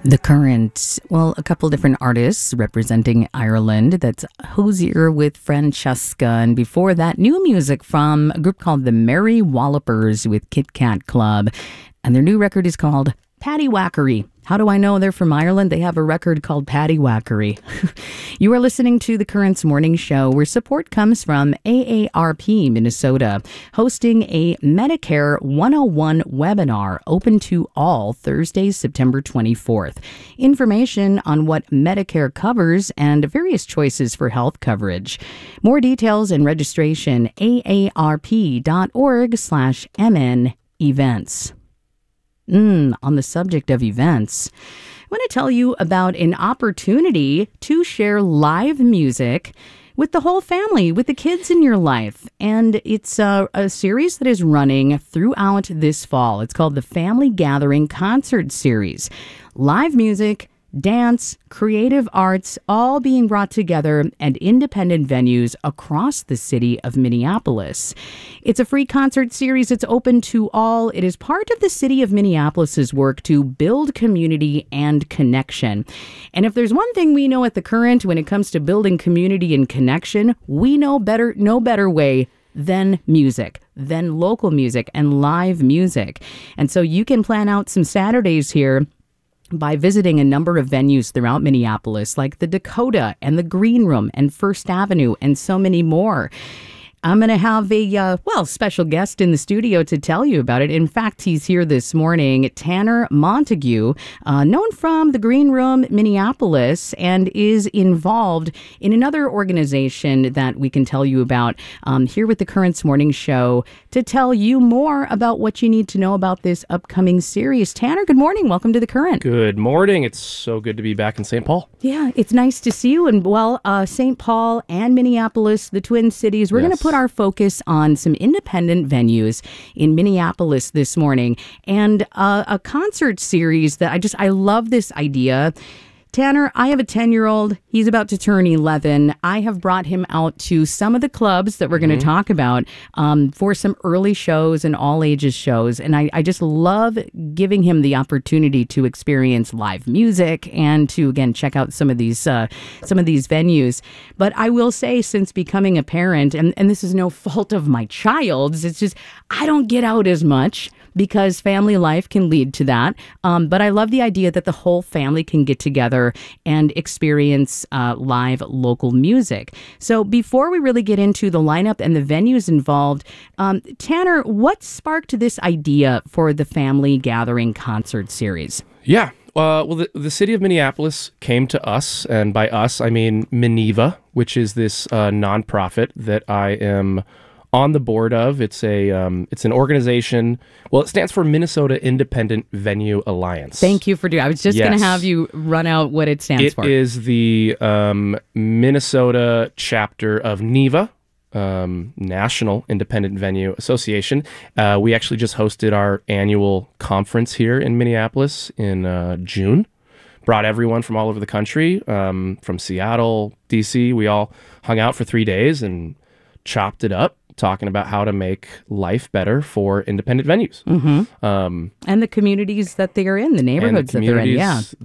The Current, well, a couple different artists representing Ireland. That's Hozier with Francesca. And before that, new music from a group called the Merry Wallopers with Kit Kat Club. And their new record is called Paddywhackery. How do I know they're from Ireland? They have a record called Paddywhackery. You are listening to The Current's morning show, where support comes from AARP Minnesota, hosting a Medicare 101 webinar open to all Thursday, September 24th. Information on what Medicare covers and various choices for health coverage. More details and registration, aarp.org/MN events. On the subject of events, I want to tell you about an opportunity to share live music with the whole family, with the kids in your life. And it's a series that is running throughout this fall. It's called the Family Gathering Concert Series. Live music, dance, creative arts, all being brought together at independent venues across the city of Minneapolis. It's a free concert series. It's open to all. It is part of the city of Minneapolis's work to build community and connection. And if there's one thing we know at The Current when it comes to building community and connection, we know no better way than music, than local music and live music. And so you can plan out some Saturdays here by visiting a number of venues throughout Minneapolis, like the Dakota and the Green Room and First Avenue and so many more. I'm going to have a, special guest in the studio to tell you about it. In fact, he's here this morning, Tanner Montague, known from the Green Room, Minneapolis, and is involved in another organization that we can tell you about here with the Current's Morning Show to tell you more about what you need to know about this upcoming series. Tanner, good morning. Welcome to the Current. Good morning. It's so good to be back in St. Paul. Yeah, it's nice to see you. And, St. Paul and Minneapolis, the Twin Cities, we're going to put our focus on some independent venues in Minneapolis this morning, and a concert series that I love this idea. Tanner, I have a 10-year-old. He's about to turn 11. I have brought him out to some of the clubs that we're going to talk about for some early shows and all ages shows. And I just love giving him the opportunity to experience live music and to, again, check out some of these venues. But I will say, since becoming a parent, and this is no fault of my child's, it's just I don't get out as much, because family life can lead to that. But I love the idea that the whole family can get together and experience live local music. So before we really get into the lineup and the venues involved, Tanner, what sparked this idea for the Family Gathering Concert Series? Yeah. The city of Minneapolis came to us, and by us, I mean Mineva, which is this nonprofit that I am on the board of. It's an organization. Well, it stands for Minnesota Independent Venue Alliance. Thank you for doing. I was just going to have you run out what it stands for. It is the Minnesota chapter of NIVA, National Independent Venue Association. We actually just hosted our annual conference here in Minneapolis in June. Brought everyone from all over the country, from Seattle, DC. We all hung out for 3 days and chopped it up, talking about how to make life better for independent venues. And the communities that they are in, the neighborhoods that they're in.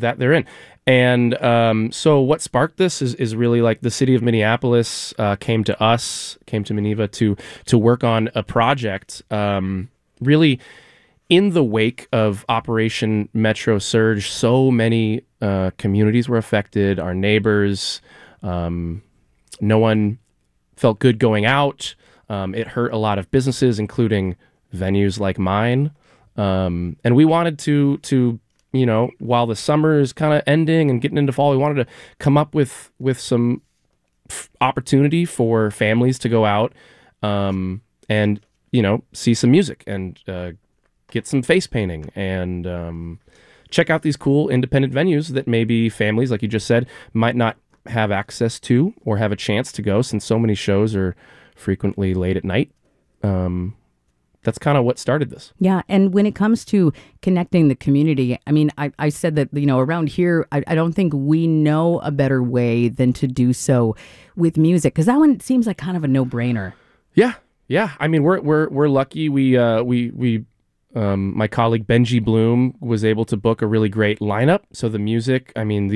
And so what sparked this is really like the city of Minneapolis came to Mineva to work on a project really in the wake of Operation Metro Surge. So many communities were affected, our neighbors. No one felt good going out. It hurt a lot of businesses, including venues like mine. And we wanted to while the summer is kind of ending and getting into fall, we wanted to come up with some opportunity for families to go out and, see some music and get some face painting and check out these cool independent venues that maybe families, like you just said, might not have access to or have a chance to go, since so many shows are frequently late at night. That's kind of what started this. Yeah, and when it comes to connecting the community, I mean, I said that, around here, I don't think we know a better way than to do so with music, because that one seems like kind of a no-brainer. Yeah. I mean, we're lucky. We My colleague Benji Bloom was able to book a really great lineup. So the music, I mean,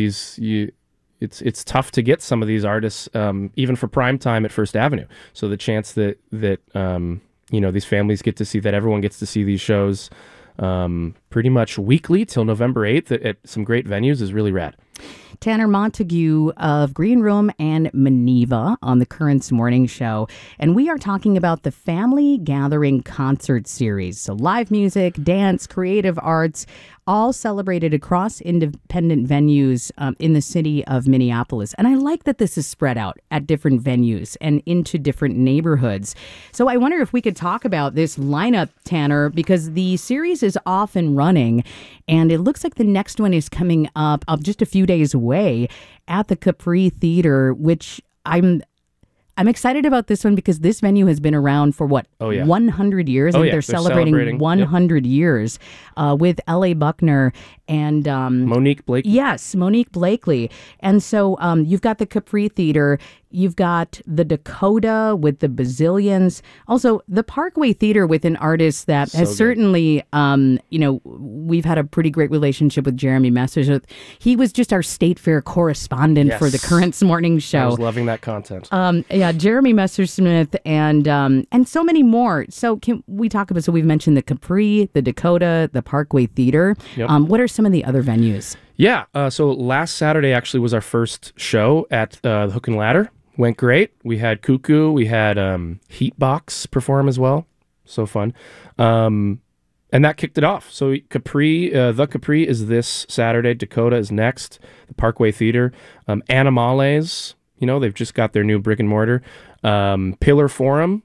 it's tough to get some of these artists, even for prime time at First Avenue. So the chance that these families get to see, that everyone gets to see these shows pretty much weekly till November 8th at some great venues is really rad. Tanner Montague of Green Room and Maneva on the Currents Morning Show. And we are talking about the Family Gathering Concert Series. So live music, dance, creative arts, all celebrated across independent venues in the city of Minneapolis. And I like that this is spread out at different venues and into different neighborhoods. So I wonder if we could talk about this lineup, Tanner, because the series is off and running. And it looks like the next one is coming up just a few days away at the Capri Theater, which I'm excited about this one because this venue has been around for 100 years. And they're celebrating 100 years with L.A. Buckner and Monique Blakely. Yes, Monique Blakely. And so you've got the Capri Theater. You've got the Dakota with the Bazillions. Also, the Parkway Theater with an artist that has certainly, we've had a pretty great relationship with Jeremy Messersmith. He was just our State Fair correspondent for the Currents Morning Show. I was loving that content. Jeremy Messersmith and so many more. So can we talk about, so we've mentioned the Capri, the Dakota, the Parkway Theater. Yep. What are some of the other venues? Yeah, so last Saturday actually was our first show at the Hook and Ladder. Went great. We had Cuckoo. We had Heatbox perform as well. So fun. And that kicked it off. So Capri, the Capri is this Saturday. Dakota is next. The Parkway Theater. Animales, they've just got their new brick and mortar. Pillar Forum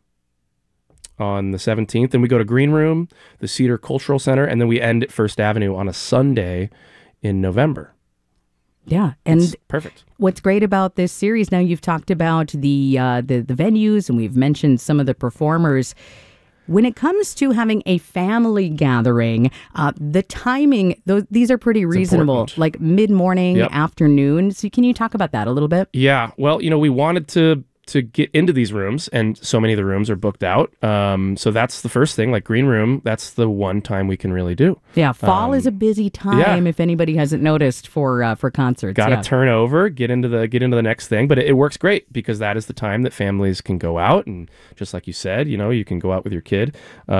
on the 17th. Then we go to Green Room, the Cedar Cultural Center, and then we end at First Avenue on a Sunday in November. Yeah, and it's perfect. What's great about this series, now you've talked about the venues and we've mentioned some of the performers. When it comes to having a family gathering, the timing, these are pretty reasonable, like mid-morning, afternoon. So can you talk about that a little bit? Yeah, well, we wanted to get into these rooms, and so many of the rooms are booked out. So that's the first thing, like Green Room, that's the one time we can really do. Yeah, fall is a busy time if anybody hasn't noticed for concerts. Got to turn over, get into the next thing, but it works great because that is the time that families can go out, and just like you said, you can go out with your kid.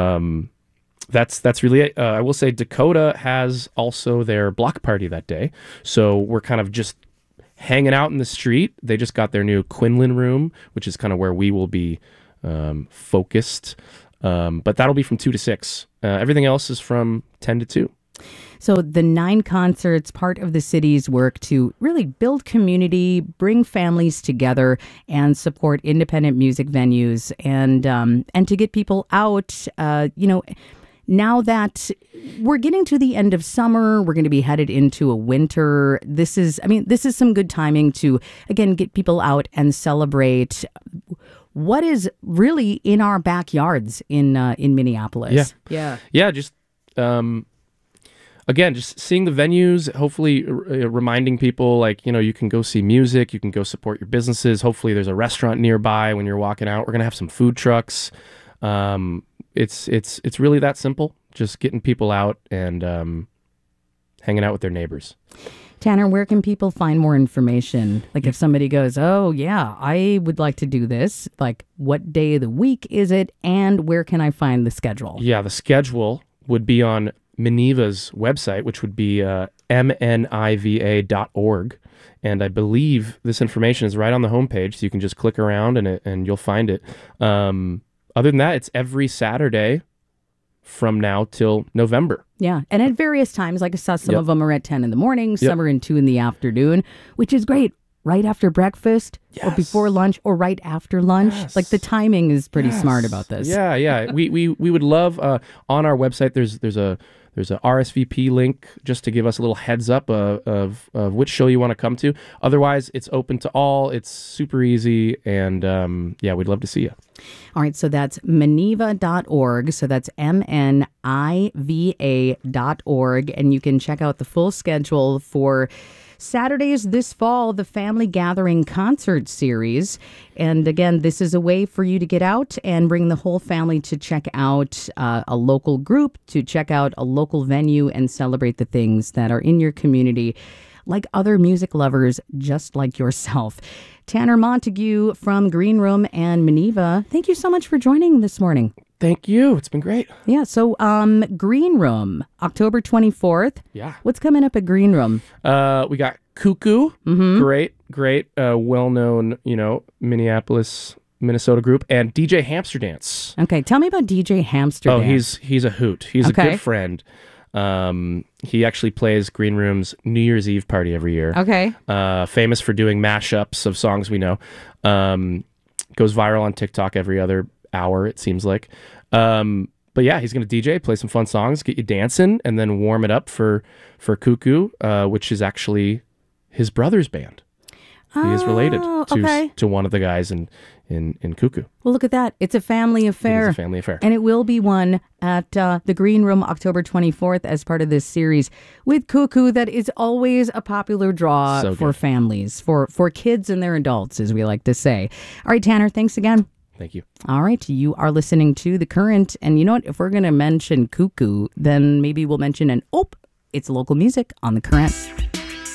That's really it. I will say Dakota has also their block party that day, so we're kind of just hanging out in the street. They just got their new Quinlan room, which is kind of where we will be focused. But that'll be from 2 to 6. Everything else is from 10 to 2. So the 9 concerts, part of the city's work to really build community, bring families together, and support independent music venues, and to get people out, now that we're getting to the end of summer, we're going to be headed into a winter. This is some good timing to, again, get people out and celebrate what is really in our backyards in Minneapolis. Yeah. Just again, just seeing the venues. Hopefully, reminding people you can go see music, you can go support your businesses. Hopefully, there's a restaurant nearby when you're walking out. We're gonna have some food trucks. It's really that simple. Just getting people out and hanging out with their neighbors. Tanner, where can people find more information? Like if somebody goes, oh yeah, I would like to do this, like what day of the week is it and where can I find the schedule? Yeah, the schedule would be on Maneva's website, which would be mniva.org. And I believe this information is right on the homepage, so you can just click around and you'll find it. Other than that, it's every Saturday from now till November. Yeah, and at various times, like I saw some of them are at 10 in the morning, some are in 2 in the afternoon, which is great. Right after breakfast or before lunch or right after lunch. Like the timing is pretty smart about this. Yeah. We would love on our website. There's a RSVP link just to give us a little heads up of which show you want to come to. Otherwise, it's open to all. It's super easy, and we'd love to see you. All right, so that's Maneva.org. So that's MNIVA.org, and you can check out the full schedule for Saturdays this fall, the Family Gathering Concert Series. And again, this is a way for you to get out and bring the whole family to check out a local group, to check out a local venue and celebrate the things that are in your community, like other music lovers just like yourself. Tanner Montague from Green Room and Maneva, thank you so much for joining this morning. Thank you. It's been great. Yeah, so Green Room, October 24th. Yeah. What's coming up at Green Room? We got Cuckoo. Great, well-known, Minneapolis, Minnesota group, and DJ Hamster Dance. Okay, tell me about DJ Hamster Oh, Dance. he's a hoot. He's a good friend. He actually plays Green Room's New Year's Eve party every year. Okay. Famous for doing mashups of songs we know. Goes viral on TikTok every other hour, it seems like. But yeah, he's going to DJ, play some fun songs, get you dancing, and then warm it up for Cuckoo, which is actually his brother's band. He is related to one of the guys in Cuckoo. Well, look at that. It's a family affair. It is a family affair. And it will be one at the Green Room October 24th as part of this series with Cuckoo that is always a popular draw for families, for kids and their adults, as we like to say. All right, Tanner, thanks again. Thank you. All right, you are listening to The Current. And you know what? If we're going to mention Cuckoo, then maybe we'll mention it's local music on The Current.